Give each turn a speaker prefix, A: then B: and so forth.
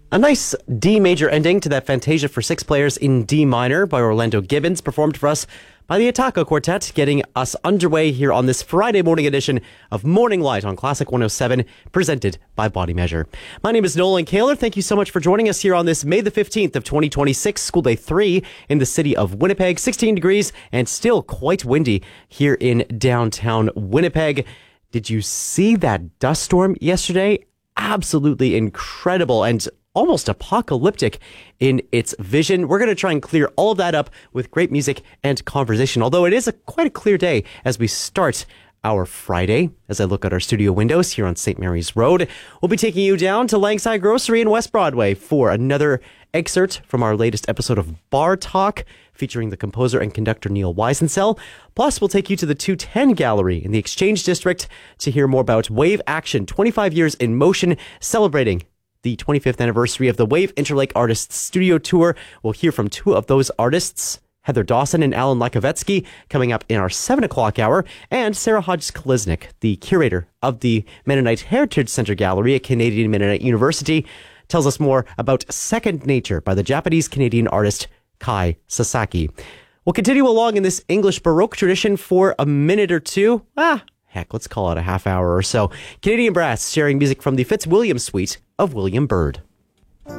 A: A nice D major ending to that Fantasia for six players in D minor by Orlando Gibbons, performed for us by the Ataka Quartet, getting us underway here on this Friday morning edition of Morning Light on Classic 107, presented by Body Measure. My name is Nolan Kaler. Thank you so much for joining us here on this May the 15th of 2026, School Day 3 in the city of Winnipeg. 16 degrees and still quite windy here in downtown Winnipeg. Did you see that dust storm yesterday? Absolutely incredible and almost apocalyptic in its vision. We're going to try and clear all of that up with great music and conversation, although it is quite a clear day as we start our Friday. As I look at our studio windows here on St. Mary's Road, we'll be taking you down to Langside Grocery in West Broadway for another excerpt from our latest episode of Bar Talk, featuring the composer and conductor Neil Weisensell. Plus, we'll take you to the 210 Gallery in the Exchange District to hear more about Wave Action, 25 years in motion, celebrating the 25th anniversary of the Wave Interlake Artists Studio Tour. We'll hear from two of those artists, Heather Dawson and Alan Lakovetsky, coming up in our 7 o'clock hour, and Sarah Hodges-Kolesnik, the curator of the Mennonite Heritage Center Gallery at Canadian Mennonite University, tells us more about Second Nature by the Japanese-Canadian artist Kai Sasaki. We'll continue along in this English Baroque tradition for a minute or two. Heck, let's call it a half hour or so. Canadian Brass sharing music from the Fitzwilliam Suite of William Byrd.